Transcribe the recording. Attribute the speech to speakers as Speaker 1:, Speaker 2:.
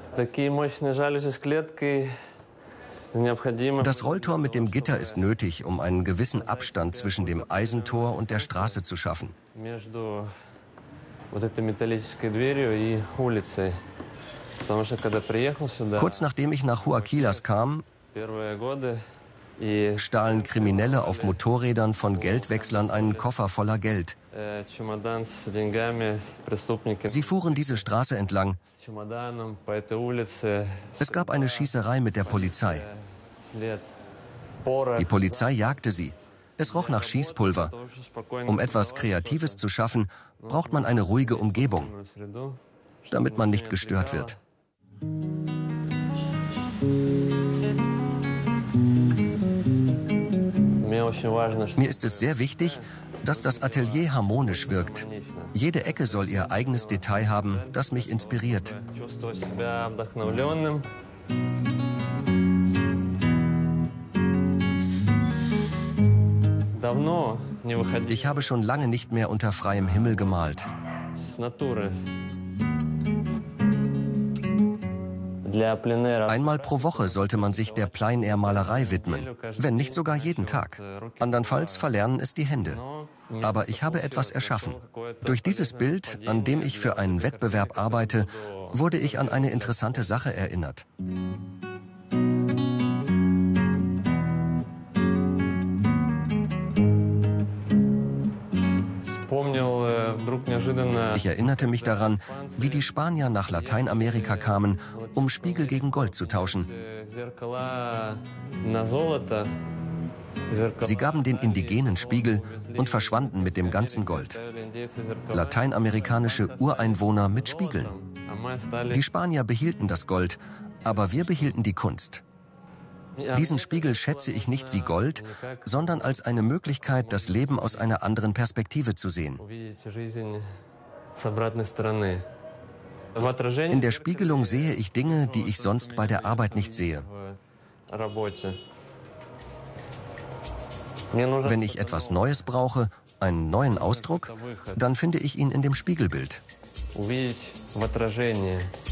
Speaker 1: Das Rolltor mit dem Gitter ist nötig, um einen gewissen Abstand zwischen dem Eisentor und der Straße zu schaffen. Kurz nachdem ich nach Huaquilas kam, stahlen Kriminelle auf Motorrädern von Geldwechslern einen Koffer voller Geld. Sie fuhren diese Straße entlang. Es gab eine Schießerei mit der Polizei. Die Polizei jagte sie. Es roch nach Schießpulver. Um etwas Kreatives zu schaffen, braucht man eine ruhige Umgebung, damit man nicht gestört wird. Mir ist es sehr wichtig, dass das Atelier harmonisch wirkt. Jede Ecke soll ihr eigenes Detail haben, das mich inspiriert. Ich habe schon lange nicht mehr unter freiem Himmel gemalt. Einmal pro Woche sollte man sich der Plein-Air-Malerei widmen, wenn nicht sogar jeden Tag. Andernfalls verlernen es die Hände. Aber ich habe etwas erschaffen. Durch dieses Bild, an dem ich für einen Wettbewerb arbeite, wurde ich an eine interessante Sache erinnert. Ich erinnerte mich daran, wie die Spanier nach Lateinamerika kamen, um Spiegel gegen Gold zu tauschen. Sie gaben den Indigenen Spiegel und verschwanden mit dem ganzen Gold. Lateinamerikanische Ureinwohner mit Spiegeln. Die Spanier behielten das Gold, aber wir behielten die Kunst. Diesen Spiegel schätze ich nicht wie Gold, sondern als eine Möglichkeit, das Leben aus einer anderen Perspektive zu sehen. In der Spiegelung sehe ich Dinge, die ich sonst bei der Arbeit nicht sehe. Wenn ich etwas Neues brauche, einen neuen Ausdruck, dann finde ich ihn in dem Spiegelbild.